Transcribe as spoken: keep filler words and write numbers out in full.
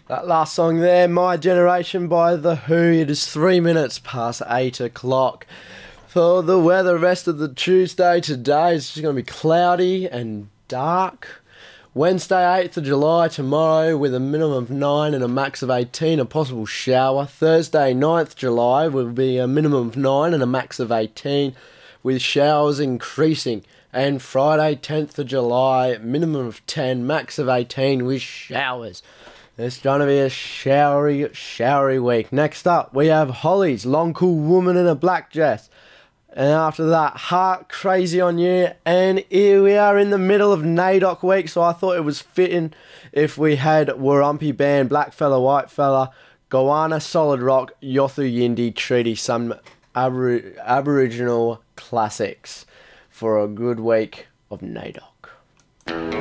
That last song there, My Generation by The Who. It is three minutes past eight o'clock. For the weather, rest of the Tuesday today, it's just going to be cloudy and dark. Wednesday, eighth of July, tomorrow, with a minimum of nine and a max of eighteen, a possible shower. Thursday, ninth of July, will be a minimum of nine and a max of eighteen, with showers increasing. And Friday, tenth of July, minimum of ten, max of eighteen, with showers. It's going to be a showery, showery week. Next up, we have Hollies, Long Cool Woman in a Black Dress. And after that, Heart Crazy on You. And here we are in the middle of NAIDOC week, so I thought it was fitting if we had Warumpi Band, Black Fella, White Fella, Goanna, Solid Rock, Yothu Yindi, Treaty, some Abor- Aboriginal classics for a good week of NAIDOC.